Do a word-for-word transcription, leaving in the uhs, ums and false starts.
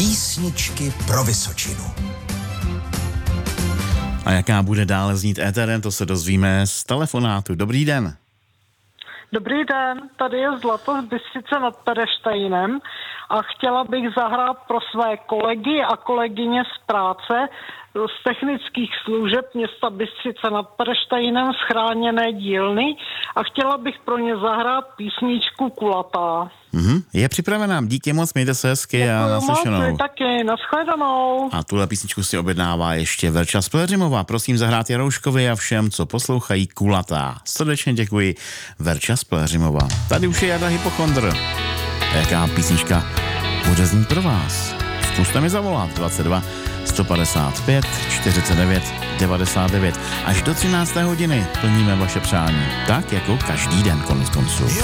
Písničky pro Vysočinu. A jaká bude dále znít éterem, to se dozvíme z telefonátu. Dobrý den. Dobrý den, tady je Zlato z Bystřice nad Pereštajnem a chtěla bych zahrát pro své kolegy a kolegyně z práce z technických služeb města Bystřice nad Pereštajnem z chráněné dílny a chtěla bych pro ně zahrát písničku Kulatá. Mhm. Je připravená, díky moc, mějte se hezky a naslyšenou. Taky, nashledanou. A tuhle písničku si objednává ještě Verča z Pelhřimova. Prosím zahrát Jarouškovi a všem, co poslouchají, Kulatá. Srdečně děkuji, Verča z Pelhřimova. Tady už je Jarda Hypochondr. A jaká písnička bude znít pro vás? Zkuste mi zavolat dvacet dva sto padesát pět čtyřicet devět devadesát devět. Až do třinácté hodiny plníme vaše přání. Tak jako každý den konec konců.